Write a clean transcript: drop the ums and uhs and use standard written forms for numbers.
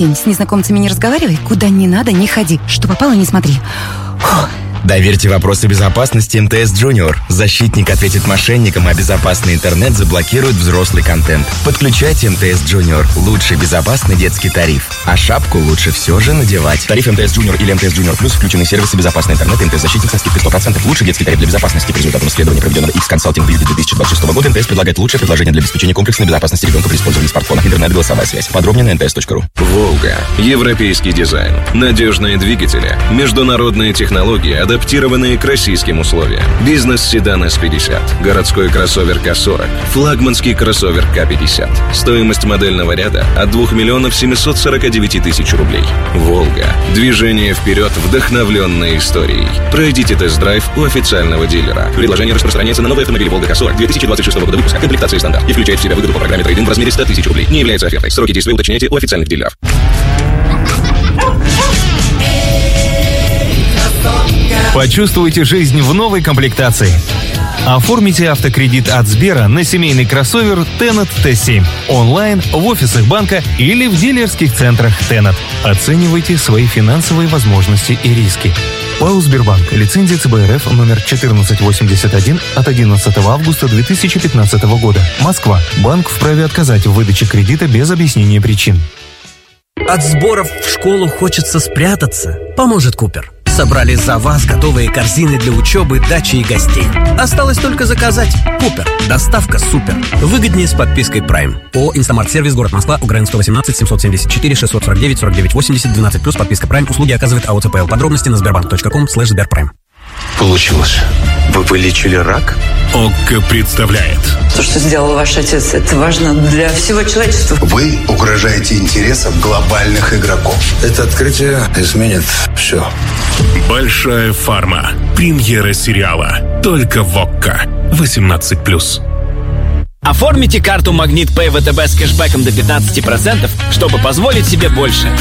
С незнакомцами не разговаривай, куда не надо, не ходи. Что попало, не смотри. Фух. Доверьте вопросы безопасности МТС Junior. Защитник ответит мошенникам, а безопасный интернет заблокирует взрослый контент. Подключайте МТС Junior. Лучший безопасный детский тариф. А шапку лучше все же надевать. Тариф МТС Junior или МТС Junior Plus включены сервисы безопасный интернет и МТС-защитник со скидкой 100%. Лучший детский тариф для безопасности. По результатам исследования, проведенного X-Consulting в июле 2026 года, МТС предлагает лучшее предложение для обеспечения комплексной безопасности ребенка при использовании смартфона. Интернет, голосовая связь. Подробнее на nts.ru. Волга. Европейский дизайн. Надежные двигатели. Международные технологии, адаптированные к российским условиям. Бизнес-седан S50. Городской кроссовер К40. Флагманский кроссовер К50. Стоимость модельного ряда от 2 миллионов 749 тысяч рублей. Волга. Движение вперед, вдохновленной историей. Пройдите тест-драйв у официального дилера. Предложение распространяется на новые автомобили Волга К40 2026 года выпуска. Комплектации стандарт. И включает в себя выгоду по программе трейд-ин в размере 100 тысяч рублей. Не является офертой. Сроки действия уточняйте у официальных дилеров. Почувствуйте жизнь в новой комплектации. Оформите автокредит от Сбера на семейный кроссовер Tennet T7 онлайн, в офисах банка или в дилерских центрах Tennet. Оценивайте свои финансовые возможности и риски. ПАО «Сбербанк». Лицензия ЦБ РФ номер 1481 от 11 августа 2015 года. Москва. Банк вправе отказать в выдаче кредита без объяснения причин. От сборов в школу хочется спрятаться. Поможет Купер. Собрали за вас готовые корзины для учебы, дачи и гостей. Осталось только заказать. Купер. Доставка супер. Выгоднее с подпиской Prime. ООО «Инстамарт-сервис», город Москва, УГРН 118 774 649 49 80 12+, подписка Prime. Услуги оказывает АО ЦПЛ. Подробности на sberbank.com/sberprime. Получилось. Вы вылечили рак? ОККО представляет. То, что сделал ваш отец, это важно для всего человечества. Вы угрожаете интересам глобальных игроков. Это открытие изменит все. Большая фарма. Премьера сериала. Только в ОККО. 18+. Оформите карту Магнит Пэй ВТБ с кэшбэком до 15%, чтобы позволить себе больше.